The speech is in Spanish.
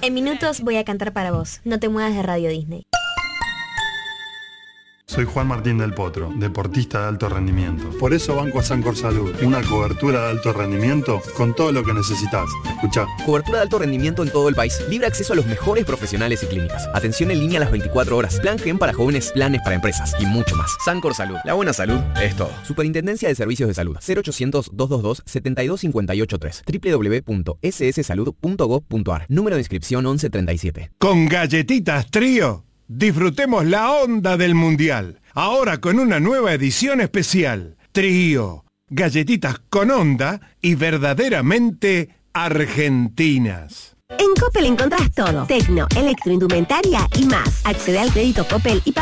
En minutos voy a cantar para vos. No te muevas de Radio Disney. Soy Juan Martín del Potro, deportista de alto rendimiento. Por eso banco a Sancor Salud, una cobertura de alto rendimiento con todo lo que necesitas. Escuchá. Cobertura de alto rendimiento en todo el país. Libre acceso a los mejores profesionales y clínicas. Atención en línea a las 24 horas. Plan GEM para jóvenes, planes para empresas y mucho más. Sancor Salud. La buena salud es todo. Superintendencia de Servicios de Salud. 0800-222-72583. www.sssalud.gov.ar. Número de inscripción 1137. Con Galletitas Trío, disfrutemos la onda del Mundial. Ahora con una nueva edición especial. Trío, galletitas con onda y verdaderamente argentinas. En Coppel encontrás todo. Tecno, electroindumentaria y más. Accede al crédito Coppel y